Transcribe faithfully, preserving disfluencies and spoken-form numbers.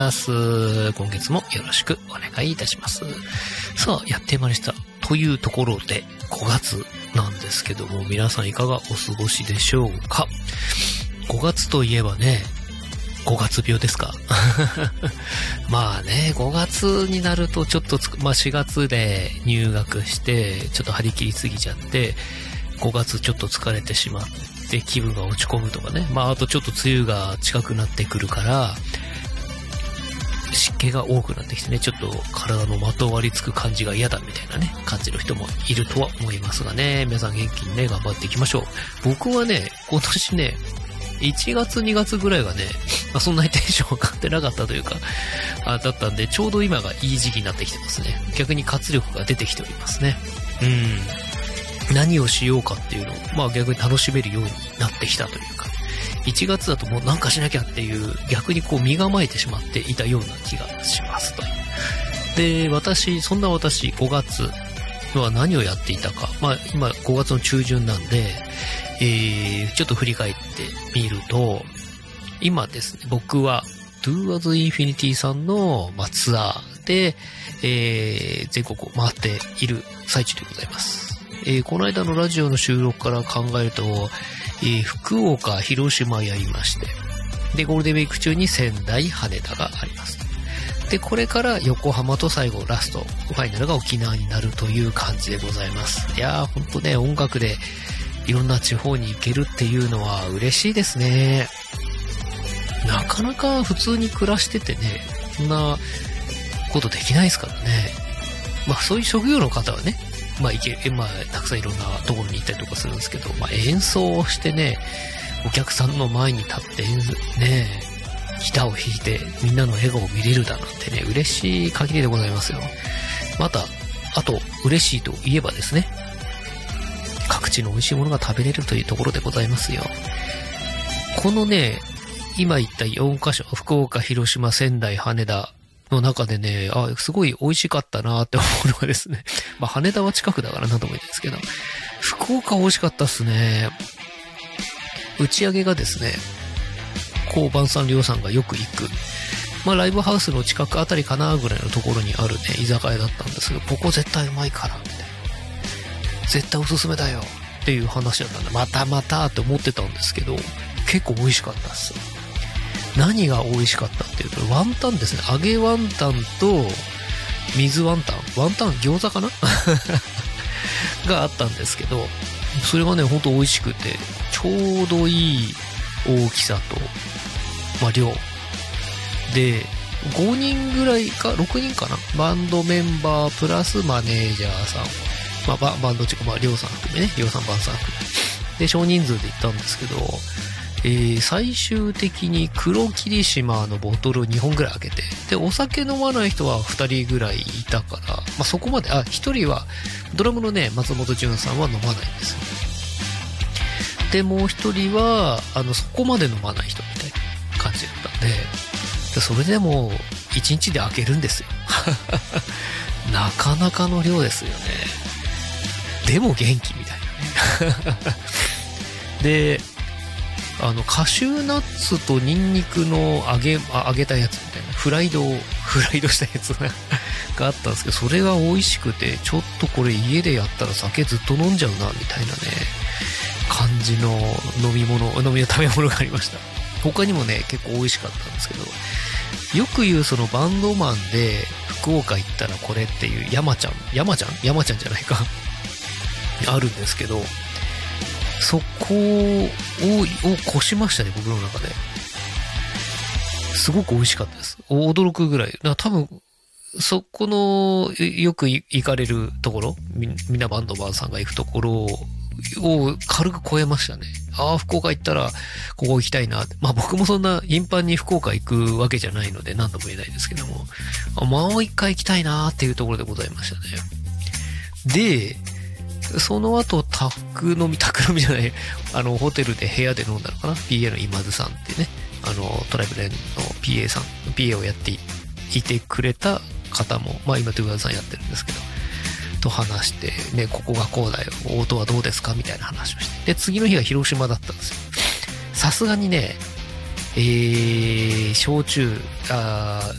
ます。今月もよろしくお願いいたします。さあ、やってまいりました。というところで、ごがつなんですけども、皆さんいかがお過ごしでしょうか。ごがつといえばね、ごがつ病ですかまあね、ごがつになるとちょっとつ、まあしがつで入学して、ちょっと張り切りすぎちゃって、ごがつちょっと疲れてしまって気分が落ち込むとかね。まああとちょっと梅雨が近くなってくるから、湿気が多くなってきてね、ちょっと体のまとわりつく感じが嫌だみたいなね、感じの人もいるとは思いますがね、皆さん元気にね、頑張っていきましょう。僕はね、今年ね、いちがつにがつぐらいがね、まあ、そんなにテンション上がってなかったというか、あだったんで、ちょうど今がいい時期になってきてますね。逆に活力が出てきておりますね。うん。何をしようかっていうのを、まあ逆に楽しめるようになってきたというか、いちがつだともうなんかしなきゃっていう、逆にこう身構えてしまっていたような気がしますという。で、私、そんな私、ごがつは何をやっていたか。まあ今ごがつの中旬なんで、えー、ちょっと振り返ってみると、今ですね、僕は Do As Infinity さんの、まあ、ツアーで、えー、全国を回っている最中でございます。えー、この間のラジオの収録から考えると、えー、福岡、広島やりまして、で、ゴールデンウィーク中に仙台、羽田があります。で、これから横浜と最後ラスト、ファイナルが沖縄になるという感じでございます。いやー、ほんとね、音楽でいろんな地方に行けるっていうのは嬉しいですね。なかなか普通に暮らしててね、そんなことできないですからね。まあそういう職業の方はね、まあ行け、まあたくさんいろんなところに行ったりとかするんですけど、まあ演奏をしてね、お客さんの前に立ってね、ギターを弾いてみんなの笑顔を見れるだなんてね、嬉しい限りでございますよ。また、あと嬉しいといえばですね、各地の美味しいものが食べれるというところでございますよ。このね、今言ったよんカ所、福岡、広島、仙台、羽田の中でね、あ、すごい美味しかったなって思うのがですね、まあ羽田は近くだからなんとも言うんですけど、福岡美味しかったっすね。打ち上げがですね、高晩さんりょうさんがよく行く、まあライブハウスの近くあたりかなぐらいのところにあるね、居酒屋だったんですけど、ここ絶対うまいから、みたいな。絶対おすすめだよっていう話だったんで、またまたって思ってたんですけど、結構美味しかったっす。何が美味しかったっていうと、ワンタンですね。揚げワンタンと水ワンタン、ワンタン餃子かながあったんですけど、それがね、ほんと美味しくて、ちょうどいい大きさと、まあ、量で、ごにんぐらいか、ろくにんかな、バンドメンバープラスマネージャーさん、まあ、バ, バンドっていうか、まあ、りょうさん含めね、りょうさん、ばんさん含め。で、少人数で行ったんですけど、えー、最終的に黒霧島のボトルをにほんぐらい開けて、で、お酒飲まない人はふたりぐらいいたから、まあ、そこまで、あ、ひとりは、ドラムのね、松本潤さんは飲まないんですよ。で、もうひとりは、あの、そこまで飲まない人みたいな感じだったんで、でそれでも、いちにちで開けるんですよ。なかなかの量ですよね。でも元気みたいなね。で、あの、カシューナッツとニンニクの揚げ、あ、揚げたやつみたいな、フライド、フライドしたやつがあったんですけど、それが美味しくて、ちょっとこれ家でやったら酒ずっと飲んじゃうな、みたいなね、感じの飲み物、飲みの食べ物がありました。他にもね、結構美味しかったんですけど、よく言うそのバンドマンで、福岡行ったらこれっていう、山ちゃん、山ちゃん山ちゃんじゃないか。あるんですけど、そこを、を越しましたね、僕の中で。すごく美味しかったです。驚くぐらい。だから多分、そこの、よく行かれるところ、み、みんなバンドマンさんが行くところを軽く超えましたね。ああ、福岡行ったら、ここ行きたいな。まあ僕もそんな頻繁に福岡行くわけじゃないので、何とも言えないですけども、もう一回行きたいなっていうところでございましたね。で、その後、タク飲み、タク飲みじゃない、あの、ホテルで部屋で飲んだのかな ?ピーエー の今津さんってね、あの、トライブレンの ピーエー さん、ピーエー をやっていてくれた方も、まあ今、トゥーガーさんやってるんですけど、と話して、ね、ここがこうだよ、音はどうですかみたいな話をして。で、次の日が広島だったんですよ。さすがにね、 えー、焼酎、あ